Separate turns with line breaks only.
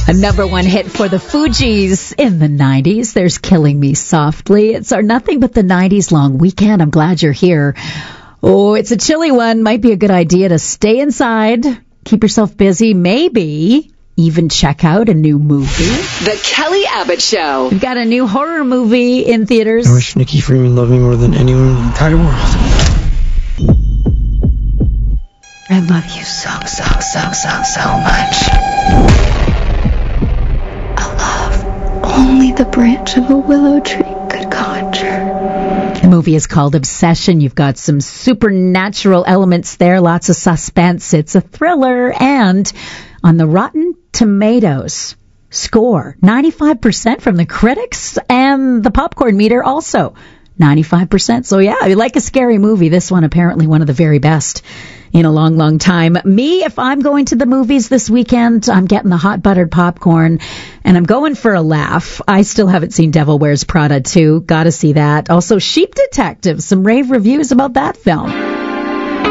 A number one hit for the Fugees in the 90s. There's Killing Me Softly. It's our Nothing But the 90s long weekend. I'm glad you're here. Oh, it's a chilly one. Might be a good idea to stay inside, keep yourself busy, maybe even check out a new movie.
The Kelly Abbott Show.
We've got a new horror movie in theaters.
I wish Nikki Freeman loved me more than anyone in the entire world.
I love you so much. A love only the branch of a willow tree could conjure.
The movie is called Obsession. You've got some supernatural elements there, lots of suspense. It's a thriller, and on the Rotten Tomatoes score, 95% from the critics, and the popcorn meter also 95%. So yeah, if you like a scary movie, this one apparently one of the very best in a long, long time. Me, if I'm going to the movies this weekend, I'm getting the hot buttered popcorn, and I'm going for a laugh. I still haven't seen Devil Wears Prada 2. Gotta see that. Also, Sheep Detective, some rave reviews about that film.